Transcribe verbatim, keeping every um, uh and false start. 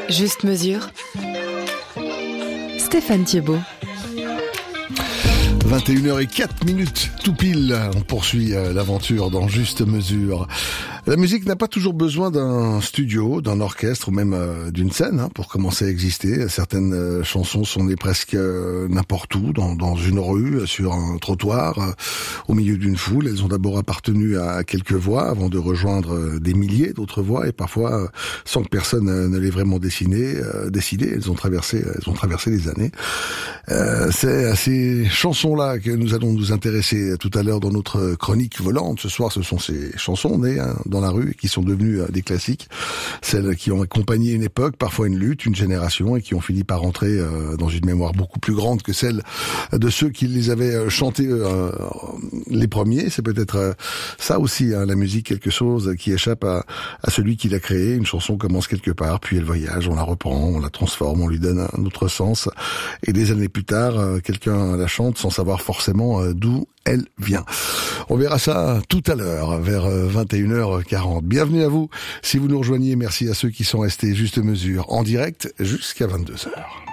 Juste mesure. Stéphane Thiebaud. vingt et une heures zéro quatre minutes, tout pile, on poursuit l'aventure dans Juste Mesure. La musique n'a pas toujours besoin d'un studio, d'un orchestre ou même euh, d'une scène hein, pour commencer à exister. Certaines euh, chansons sont nées presque euh, n'importe où, dans, dans une rue, sur un trottoir, euh, au milieu d'une foule. Elles ont d'abord appartenu à quelques voix avant de rejoindre euh, des milliers d'autres voix et parfois euh, sans que personne euh, ne l'ait vraiment dessiné, euh, décidé. Elles ont traversé, elles ont traversé les années. Euh, c'est à ces chansons-là que nous allons nous intéresser tout à l'heure dans notre chronique volante. Ce soir, ce sont ces chansons nées hein, dans la rue et qui sont devenues euh, des classiques. Celles qui ont accompagné une époque, parfois une lutte, une génération et qui ont fini par entrer euh, dans une mémoire beaucoup plus grande que celle de ceux qui les avaient chantées euh, les premiers. C'est peut-être euh, ça aussi, hein, la musique, quelque chose qui échappe à, à celui qui l'a créée. Une chanson commence quelque part, puis elle voyage, on la reprend, on la transforme, on lui donne un autre sens. Et des années plus tard, euh, quelqu'un la chante sans savoir forcément euh, d'où elle vient. On verra ça tout à l'heure, vers vingt et une heures quarante. Bienvenue à vous. Si vous nous rejoignez, merci à ceux qui sont restés Juste Mesure en direct jusqu'à vingt-deux heures.